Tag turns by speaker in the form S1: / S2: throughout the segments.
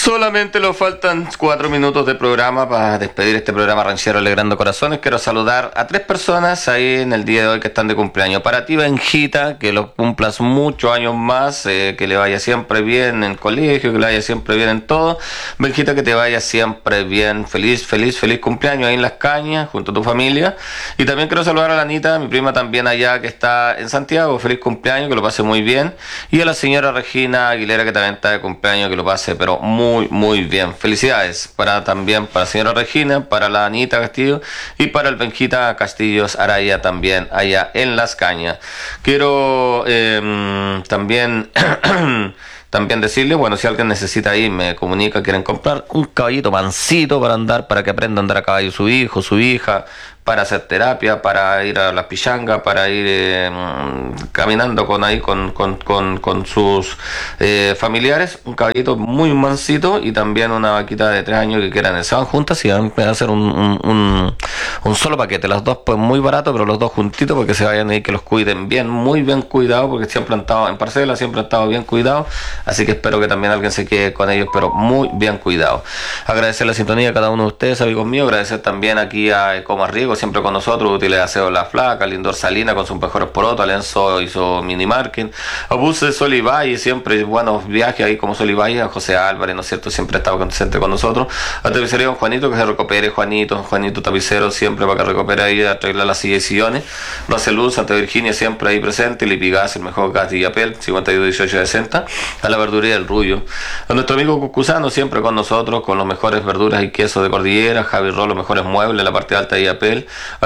S1: Solamente nos faltan 4 minutos de programa para despedir este programa ranchero Alegrando Corazones. Quiero saludar a 3 personas ahí en el día de hoy que están de cumpleaños. Para ti, Benjita, que lo cumplas muchos años más, que le vaya siempre bien en el colegio, que le vaya siempre bien en todo. Benjita, que te vaya siempre bien. Feliz cumpleaños ahí en Las Cañas, junto a tu familia. Y también quiero saludar a la Anita, mi prima también allá que está en Santiago. Feliz cumpleaños, que lo pase muy bien. Y a la señora Regina Aguilera, que también está de cumpleaños, que lo pase pero muy bien. Felicidades también para la señora Regina, para la Anita Castillo y para el Benjita Castillos Araya también allá en Las Cañas. Quiero también decirle, bueno, si alguien necesita ir, me comunica, quieren comprar un caballito mansito para andar, para que aprenda a andar a caballo su hijo, su hija, para hacer terapia, para ir a la pichanga, para ir caminando con sus familiares, un caballito muy mansito y también una vaquita de 3 años que quieran, se van juntas y van a hacer un solo paquete, las dos pues muy barato, pero los dos juntitos porque se vayan ahí, que los cuiden bien, muy bien cuidados, porque siempre han estado en parcela, siempre han estado bien cuidados, así que espero que también alguien se quede con ellos, pero muy bien cuidados. Agradecer la sintonía a cada uno de ustedes, amigos míos, agradecer también aquí a Ecoma Riego, siempre con nosotros, Útiles Aseo La Flaca, Lindor Salina con sus mejores porotos, Alenzo hizo mini marketing, a Buses Sol y Valle, siempre buenos viajes ahí como Sol y Valle, a José Álvarez, ¿no es cierto? Siempre ha estado presente con nosotros, a Tapicería Don Juanito, que se recupere, Juanito Tapicero, siempre para que recupere ahí, a arreglar las sillas y sillones, Roseluz, Santa Virginia, siempre ahí presente, Lipigas, el mejor gas de Yapel, 521860, a la verduría del Rullo, a nuestro amigo Cucuzano, siempre con nosotros, con los mejores verduras y quesos de Cordillera, Javi Rolo, los mejores muebles, la parte alta de Yapel,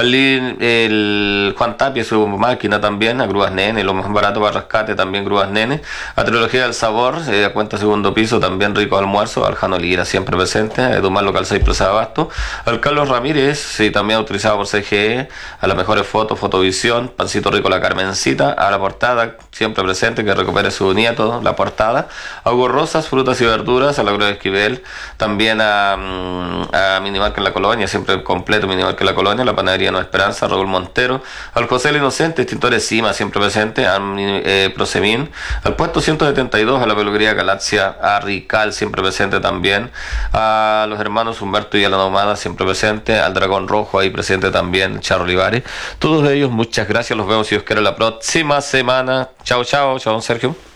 S1: el Juan Tapia, su máquina también, a Grúas Nene, lo más barato para rescate, también Grúas Nene, a Trilogía del Sabor, a cuenta segundo piso, también ricos almuerzos, al Jano Lira, siempre presente, a Edumar Local 6 Plaza de Abasto, al Carlos Ramírez, sí, también utilizado por CGE, a las mejores fotos, Fotovisión, Pancito Rico La Carmencita, a la portada, siempre presente, que recupere su nieto, la portada, a Hugo Rosas, Frutas y Verduras, a la Gloria Esquivel, también a Minimarca en la Colonia, siempre completo Minimarca en la Colonia, la Panadería No Esperanza, Raúl Montero, al José el Inocente, Extintores Cima, siempre presente, a Prosemin, al puesto 172, a la peluquería Galaxia, a Rical, siempre presente también, a los hermanos Humberto y a la Nomada, siempre presente, al Dragón Rojo, ahí presente también, Charo Olivares, todos ellos, muchas gracias, los vemos si Dios quiere la próxima semana, chao, don Sergio.